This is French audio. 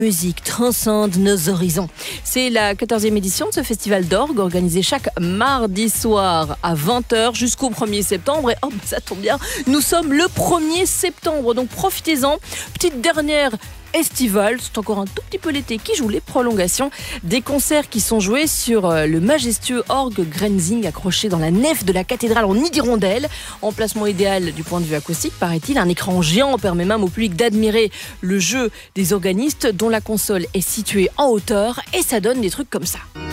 Musique transcende nos horizons. C'est la 14e édition de ce festival d'orgue organisé chaque mardi soir à 20h jusqu'au 1er septembre. Et ça tombe bien, nous sommes le 1er septembre, donc profitez-en. Petite dernière estivale, c'est encore un tout petit peu l'été qui joue les prolongations. Des concerts qui sont joués sur le majestueux orgue Grenzing accroché dans la nef de la cathédrale en nid d'hirondelle. Emplacement idéal du point de vue acoustique, paraît-il. Un écran géant permet même au public d'admirer le jeu des organistes dont la console est située en hauteur et ça donne des trucs comme ça.